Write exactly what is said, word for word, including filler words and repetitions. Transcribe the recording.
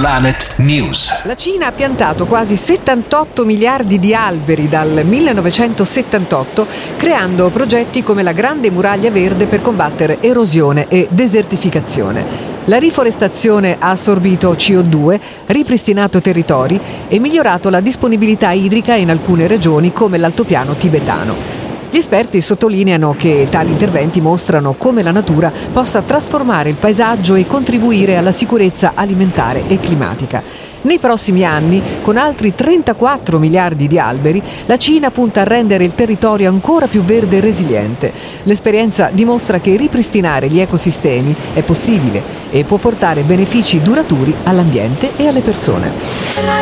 Planet News. La Cina ha piantato quasi settantotto miliardi di alberi dal millenovecentosettantotto, creando progetti come la Grande Muraglia Verde per combattere erosione e desertificazione. La riforestazione ha assorbito C O due, ripristinato territori e migliorato la disponibilità idrica in alcune regioni come l'altopiano tibetano. Gli esperti sottolineano che tali interventi mostrano come la natura possa trasformare il paesaggio e contribuire alla sicurezza alimentare e climatica. Nei prossimi anni, con altri trentaquattro miliardi di alberi, la Cina punta a rendere il territorio ancora più verde e resiliente. L'esperienza dimostra che ripristinare gli ecosistemi è possibile e può portare benefici duraturi all'ambiente e alle persone.